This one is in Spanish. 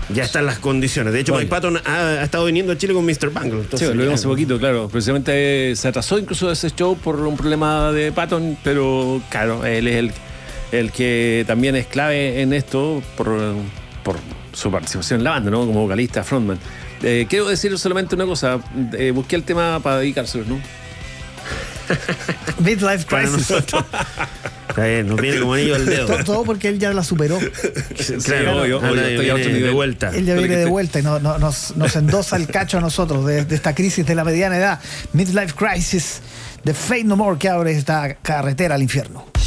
ya están las condiciones. De hecho, Mike Patton ha estado viniendo a Chile con Mr. Bungle. Entonces, sí, lo vimos hace poquito, claro. Precisamente se atrasó incluso ese show por un problema de Patton, pero claro, él es el que también es clave en esto por su participación en la banda, ¿no? Como vocalista, frontman. Quiero decir solamente una cosa. Busqué el tema para dedicárselo, ¿no? Midlife Crisis. Está bien, nos viene como anillo al dedo. Todo porque él ya la superó. Claro, yo estoy a otro nivel de vuelta. Él ya viene de vuelta y nos endosa el cacho a nosotros de esta crisis de la mediana edad. Midlife Crisis de Faith No More, que abre esta carretera al infierno.